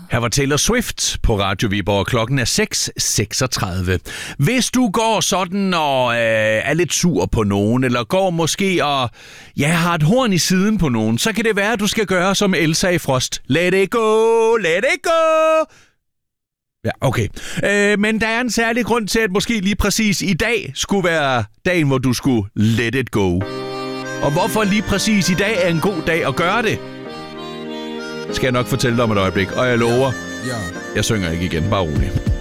Her var Taylor Swift på Radio Viborg. Klokken er 6:36. Hvis du går sådan og er lidt sur på nogen, eller går måske og har et horn i siden på nogen, så kan det være, at du skal gøre som Elsa i Frost. Let it go, let it go. Ja, okay. Men der er en særlig grund til, at måske lige præcis i dag skulle være dagen, hvor du skulle let it go. Og hvorfor lige præcis i dag er en god dag at gøre det, skal jeg nok fortælle dig om et øjeblik. Og jeg lover, jeg synger ikke igen. Bare rolig.